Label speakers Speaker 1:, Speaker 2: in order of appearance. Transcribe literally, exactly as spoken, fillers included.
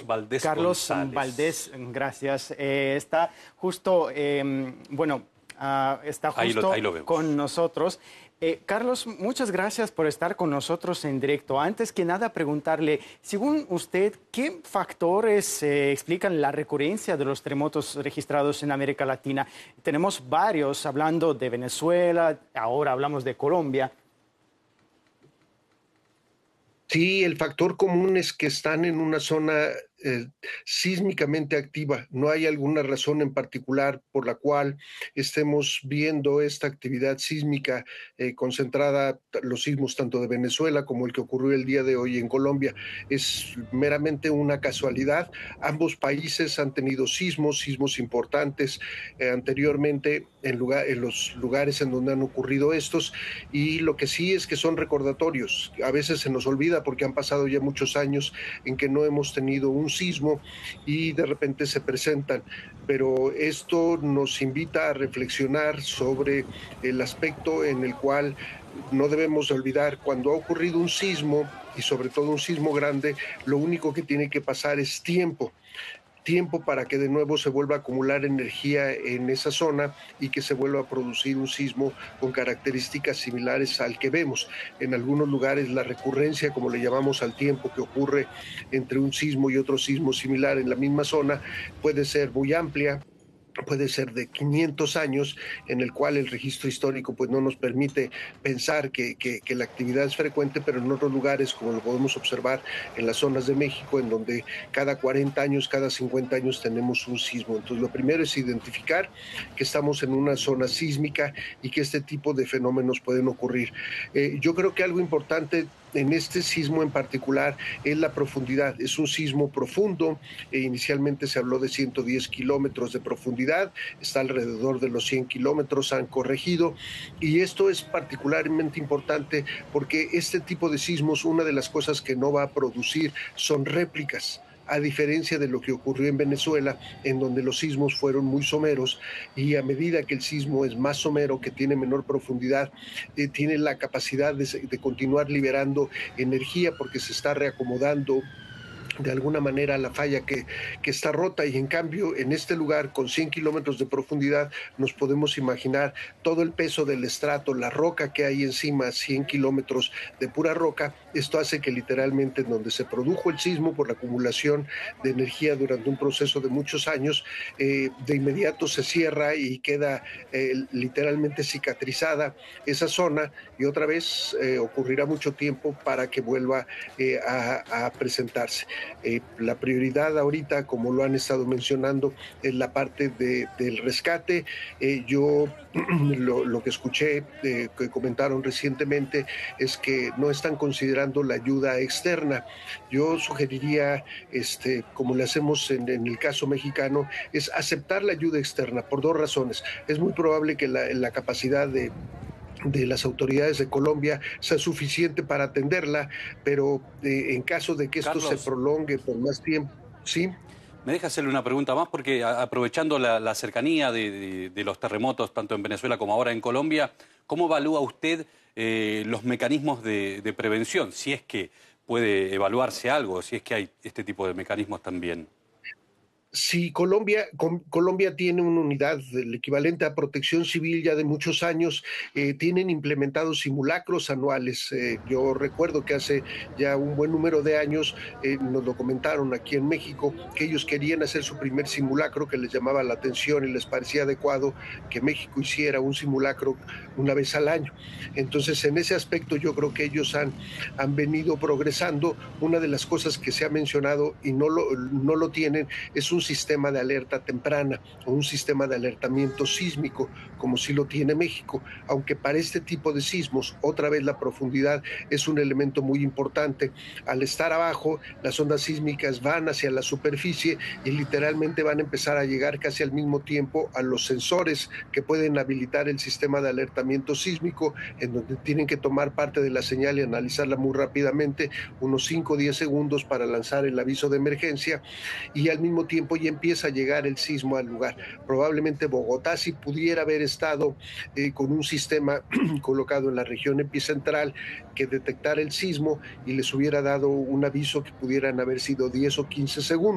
Speaker 1: Valdés
Speaker 2: Carlos
Speaker 1: González.
Speaker 2: Valdés, gracias. Eh, está justo, eh, bueno, uh, está
Speaker 1: Ahí
Speaker 2: justo
Speaker 1: lo, ahí lo vemos.
Speaker 2: con nosotros. Eh, Carlos, muchas gracias por estar con nosotros en directo. Antes que nada, preguntarle, según usted, ¿qué factores eh, explican la recurrencia de los terremotos registrados en América Latina? Tenemos varios, hablando de Venezuela, ahora hablamos de Colombia.
Speaker 3: Sí, el factor común es que están en una zona eh, sísmicamente activa. No hay alguna razón en particular por la cual estemos viendo esta actividad sísmica eh, concentrada, los sismos tanto de Venezuela como el que ocurrió el día de hoy en Colombia. Es meramente una casualidad. Ambos países han tenido sismos, sismos importantes eh, anteriormente en, lugar, en los lugares en donde han ocurrido estos, y lo que sí es que son recordatorios. A veces se nos olvida porque han pasado ya muchos años en que no hemos tenido un sismo y de repente se presentan, pero esto nos invita a reflexionar sobre el aspecto en el cual no debemos olvidar cuando ha ocurrido un sismo, y sobre todo un sismo grande, lo único que tiene que pasar es tiempo. tiempo para que de nuevo se vuelva a acumular energía en esa zona y que se vuelva a producir un sismo con características similares al que vemos. En algunos lugares la recurrencia, como le llamamos al tiempo que ocurre entre un sismo y otro sismo similar en la misma zona, puede ser muy amplia. Puede ser de quinientos años, en el cual el registro histórico pues no nos permite pensar que, que, que la actividad es frecuente, pero en otros lugares, como lo podemos observar en las zonas de México, en donde cada cuarenta años, cada cincuenta años tenemos un sismo. Entonces, lo primero es identificar que estamos en una zona sísmica y que este tipo de fenómenos pueden ocurrir. Eh, yo creo que algo importante en este sismo en particular es la profundidad. Es un sismo profundo. Eh, inicialmente se habló de ciento diez kilómetros de profundidad, está alrededor de los cien kilómetros, han corregido, y esto es particularmente importante porque este tipo de sismos, una de las cosas que no va a producir son réplicas, a diferencia de lo que ocurrió en Venezuela, en donde los sismos fueron muy someros, y a medida que el sismo es más somero, que tiene menor profundidad, eh, tiene la capacidad de, de continuar liberando energía porque se está reacomodando de alguna manera la falla que, que está rota, y en cambio en este lugar con cien kilómetros de profundidad nos podemos imaginar todo el peso del estrato, la roca que hay encima, cien kilómetros de pura roca. Esto hace que literalmente en donde se produjo el sismo por la acumulación de energía durante un proceso de muchos años, eh, de inmediato se cierra y queda eh, literalmente cicatrizada esa zona, y otra vez eh, ocurrirá mucho tiempo para que vuelva eh, a, a presentarse. Eh, la prioridad ahorita, como lo han estado mencionando, es la parte de, del rescate. Eh, yo lo, lo que escuché, eh, que comentaron recientemente, es que no están considerando la ayuda externa. Yo sugeriría, este, como le hacemos en, en el caso mexicano, es aceptar la ayuda externa por dos razones. Es muy probable que la, la capacidad de de las autoridades de Colombia sea suficiente para atenderla, pero eh, en caso de que esto
Speaker 1: Carlos,
Speaker 3: se prolongue por más tiempo, ¿sí?
Speaker 1: ¿Me deja hacerle una pregunta más? Porque a, aprovechando la, la cercanía de, de, de los terremotos, tanto en Venezuela como ahora en Colombia, ¿cómo evalúa usted eh, los mecanismos de, de prevención? Si es que puede evaluarse algo, si es que hay este tipo de mecanismos también.
Speaker 3: Sí, Colombia, com, Colombia tiene una unidad, el equivalente a Protección Civil ya de muchos años. Eh, tienen implementados simulacros anuales. Eh, yo recuerdo que hace ya un buen número de años eh, nos lo comentaron aquí en México, que ellos querían hacer su primer simulacro, que les llamaba la atención y les parecía adecuado que México hiciera un simulacro una vez al año. Entonces, en ese aspecto yo creo que ellos han, han venido progresando. Una de las cosas que se ha mencionado y no lo, no lo tienen es un sistema de alerta temprana o un sistema de alertamiento sísmico, como sí lo tiene México, aunque para este tipo de sismos, otra vez la profundidad es un elemento muy importante. Al estar abajo, las ondas sísmicas van hacia la superficie y literalmente van a empezar a llegar casi al mismo tiempo a los sensores que pueden habilitar el sistema de alertamiento sísmico, en donde tienen que tomar parte de la señal y analizarla muy rápidamente, unos cinco o diez segundos para lanzar el aviso de emergencia, y al mismo tiempo ya empieza a llegar el sismo al lugar. Probablemente Bogotá sí pudiera haber estado eh, con un sistema colocado en la región epicentral que detectara el sismo y les hubiera dado un aviso que pudieran haber sido diez o quince segundos.